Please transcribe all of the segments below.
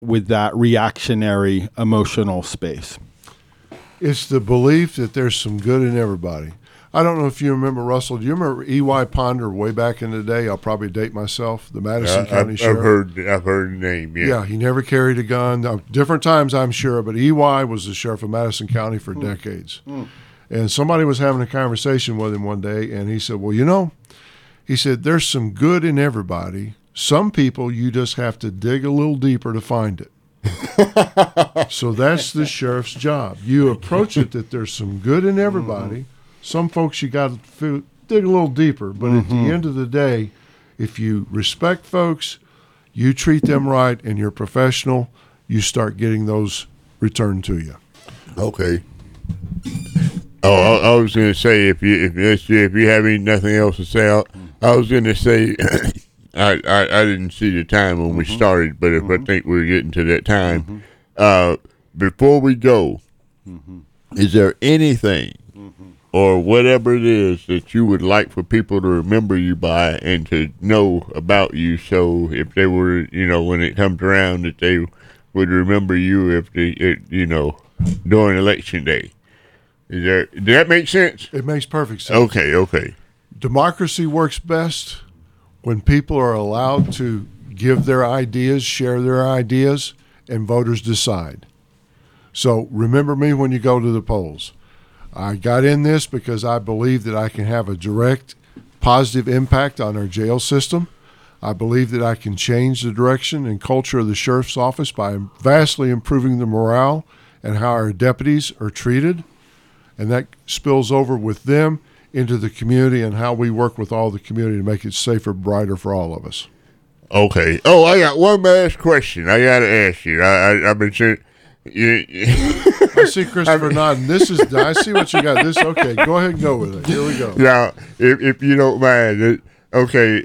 with that reactionary emotional space? It's the belief that there's some good in everybody. I don't know if you remember, Russell. Do you remember E.Y. Ponder way back in the day? I'll probably date myself. The Madison County Sheriff. I've heard the name. Yeah, he never carried a gun. Different times, I'm sure, but E.Y. was the sheriff of Madison County for decades. And somebody was having a conversation with him one day, and he said, well, he said, there's some good in everybody. Some people, you just have to dig a little deeper to find it. So that's the sheriff's job. You approach it that there's some good in everybody. Some folks you got to dig a little deeper. But at the end of the day, if you respect folks, you treat them right, and you're professional, you start getting those returned to you. Okay. Oh, I was going to say if you have nothing else to say, I was going to say I didn't see the time when we started, but if I think we're getting to that time, before we go, is there anything or whatever it is that you would like for people to remember you by and to know about you, so if they were, when it comes around, that they would remember you if they, during election day? Does that make sense? It makes perfect sense. Okay. Democracy works best when people are allowed to give their ideas, share their ideas, and voters decide. So remember me when you go to the polls. I got in this because I believe that I can have a direct positive impact on our jail system. I believe that I can change the direction and culture of the sheriff's office by vastly improving the morale and how our deputies are treated. And that spills over with them into the community and how we work with all the community to make it safer, brighter for all of us. Okay. Oh, I got one last question I got to ask you. I've been saying... I see Christopher nodding. I see what you got. Okay, go ahead and go with it. Here we go. Now, if you don't mind, okay.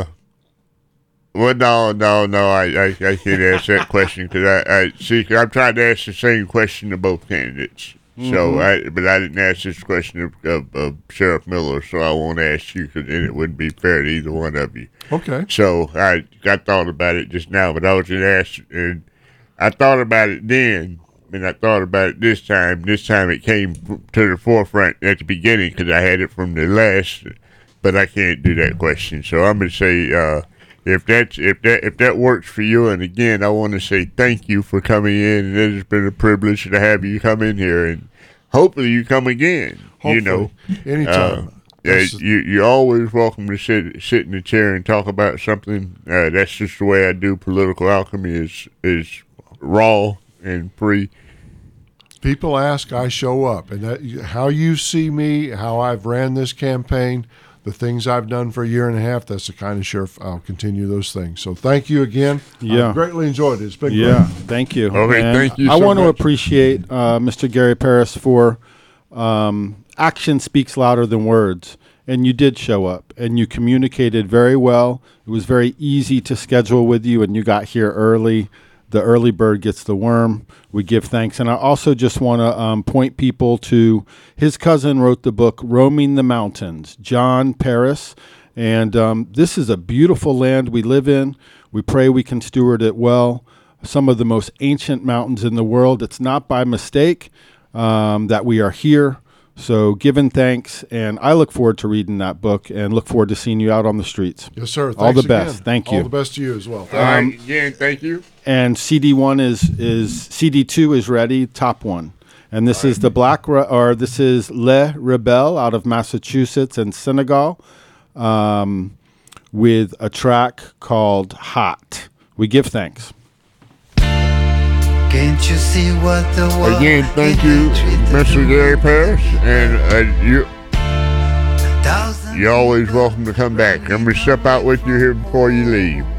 Well, no. I can't ask that question because I'm trying to ask the same question to both candidates. So, but I didn't ask this question of Sheriff Miller, so I won't ask you because then it wouldn't be fair to either one of you. Okay. So I thought about it just now, but I was going to ask, and I thought about it then, and I thought about it this time. This time it came to the forefront at the beginning because I had it from the last, but I can't do that question. So I'm going to say, if that works for you, and again, I want to say thank you for coming in, and it has been a privilege to have you come in here, and hopefully you come again. Hopefully. Anytime. You're always welcome to sit in the chair and talk about something. That's just the way I do. Political alchemy is raw and free. People ask, I show up, and how you see me, how I've ran this campaign, the things I've done for a year and a half, that's the kind of sheriff I'll continue those things. So thank you again. Yeah. I've greatly enjoyed it. It's been great. Thank you. Okay, thank you I want much. to appreciate Mr. Gary Parris for action speaks louder than words. And you did show up, and you communicated very well. It was very easy to schedule with you, and you got here early. The early bird gets the worm. We give thanks. And I also just want to point people to his cousin wrote the book, Roaming the Mountains, John Parris. And this is a beautiful land we live in. We pray we can steward it well. Some of the most ancient mountains in the world. It's not by mistake that we are here. So giving thanks, and I look forward to reading that book and look forward to seeing you out on the streets. Yes, sir. Thanks all the best. Again. Thank you. All the best to you as well. All right, again, thank you. And CD2 is ready, top one. And this is this is Le Rebelle out of Massachusetts and Senegal with a track called Hot. We give thanks. Can't you see what the world again? Thank you, Mr. Gary Parris, and you're always welcome to come back. I'm gonna step out with you here before you leave.